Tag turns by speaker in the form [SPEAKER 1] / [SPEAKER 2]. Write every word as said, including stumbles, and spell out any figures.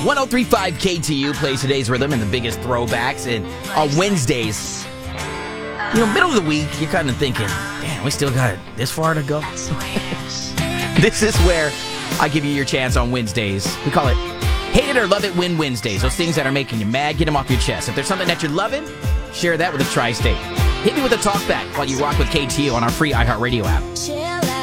[SPEAKER 1] oh three point five K T U plays today's rhythm and the biggest throwbacks. And on Wednesdays, you know, middle of the week, you're kind of thinking, damn, we still got this far to go. This is where I give you your chance on Wednesdays. We call it Hate It or Love It Win Wednesdays. Those things that are making you mad, get them off your chest. If there's something that you're loving, share that with a Tri-State. Hit me with a talk back while you rock with K T U on our free iHeartRadio app.